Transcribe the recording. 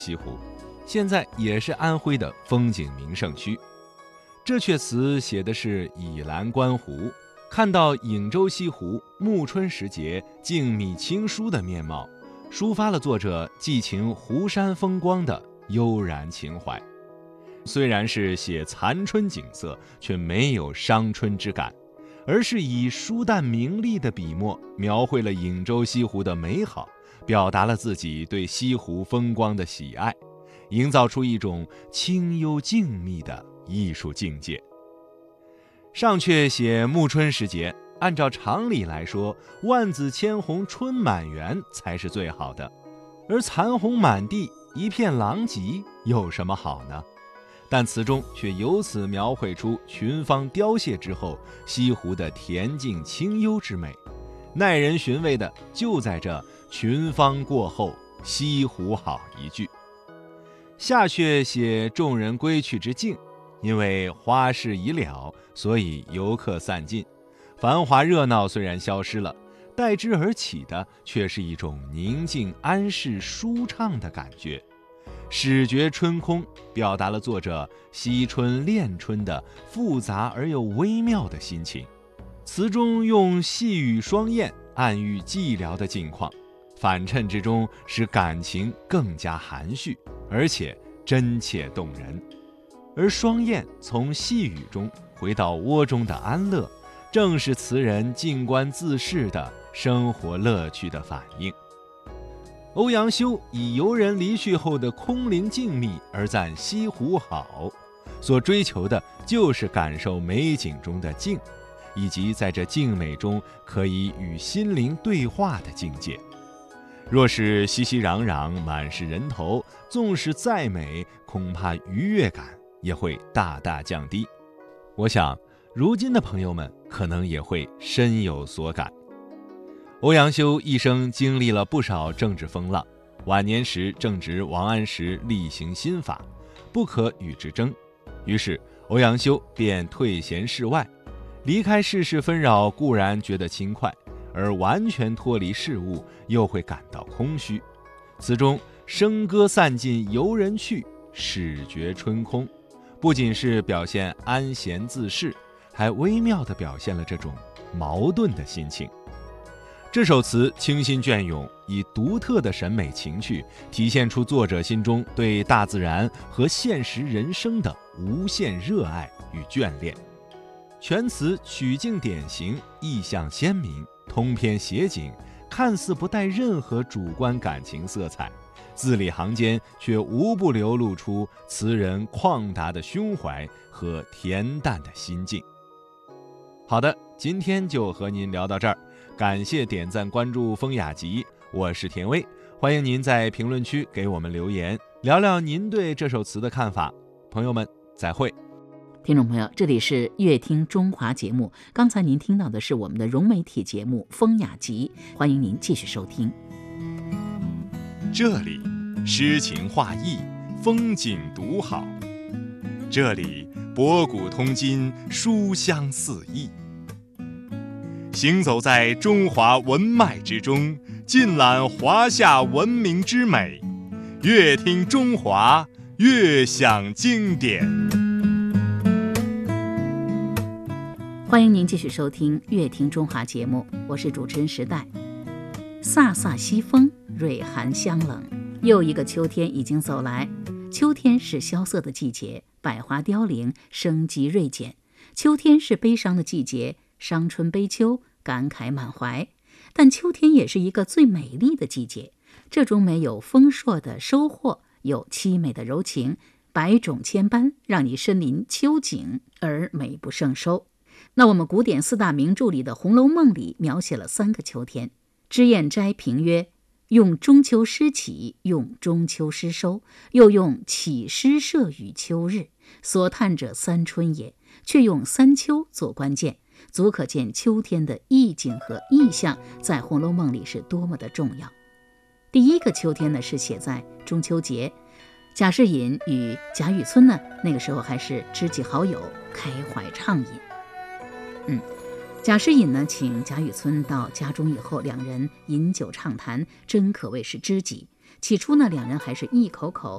西湖，现在也是安徽的风景名胜区。这阙词写的是倚栏观湖，看到颍州西湖暮春时节静谧清疏的面貌，抒发了作者寄情湖山风光的悠然情怀。虽然是写残春景色，却没有伤春之感，而是以疏淡明丽的笔墨描绘了颍州西湖的美好，表达了自己对西湖风光的喜爱，营造出一种清幽静谧的艺术境界。上阙写暮春时节，按照常理来说，万紫千红春满园才是最好的，而残红满地一片狼藉有什么好呢？但词中却由此描绘出群芳凋谢之后西湖的恬静清幽之美，耐人寻味的就在这群芳过后西湖好一句。下阙写众人归去之境，因为花市已了，所以游客散尽，繁华热闹虽然消失了，代之而起的却是一种宁静安适舒畅的感觉。始觉春空表达了作者惜春恋春的复杂而又微妙的心情。词中用细语双燕暗喻寂寥的境况，反衬之中使感情更加含蓄，而且真切动人。而双燕从细语中回到窝中的安乐，正是词人静观自适的生活乐趣的反应。欧阳修以游人离去后的空灵静谧而赞西湖好，所追求的就是感受美景中的静，以及在这静美中可以与心灵对话的境界。若是熙熙攘攘满是人头，纵使再美，恐怕愉悦感也会大大降低。我想如今的朋友们可能也会深有所感。欧阳修一生经历了不少政治风浪，晚年时正值王安石厉行新法，不可与之争，于是欧阳修便退闲世外。离开世事纷扰固然觉得轻快，而完全脱离事物又会感到空虚。词中笙歌散尽游人去，始觉春空，不仅是表现安闲自适，还微妙地表现了这种矛盾的心情。这首词清新隽永，以独特的审美情趣体现出作者心中对大自然和现实人生的无限热爱与眷恋。全词曲径典型，意象鲜明，通篇写景，看似不带任何主观感情色彩，字里行间却无不流露出词人旷达的胸怀和恬淡的心境。好的，今天就和您聊到这儿，感谢点赞关注风雅集，我是田薇，欢迎您在评论区给我们留言，聊聊您对这首词的看法。朋友们，再会。 听众朋友，这里是乐听中华节目，刚才您听到的是我们的融媒体节目风雅集，欢迎您继续收听。 这里诗情画意，风景独好，这里博古通今，书香四溢。行走在中华文脉之中，尽览华夏文明之美，乐听中华，乐享经典。 欢迎您继续收听乐听中华节目，我是主持人时代。飒飒西风，蕊寒香冷，又一个秋天已经走来。秋天是萧瑟的季节，百花凋零，生机锐减。秋天是悲伤的季节，伤春悲秋，感慨满怀。但秋天也是一个最美丽的季节，这种美有丰硕的收获，有凄美的柔情，百种千般，让你身临秋景而美不胜收。那我们古典四大名著里的《红楼梦》里描写了3个秋天。脂砚斋评曰：用中秋诗起，用中秋诗收，又用起诗社与秋日，所叹者三春也，却用三秋做关键，足可见秋天的意境和意象在《红楼梦》里是多么的重要。第一个秋天呢，是写在中秋节，贾士隐与贾雨村呢，那个时候还是知己好友，开怀畅饮。贾士隐呢，请贾雨村到家中以后，两人饮酒畅谈，真可谓是知己。起初呢，两人还是一口口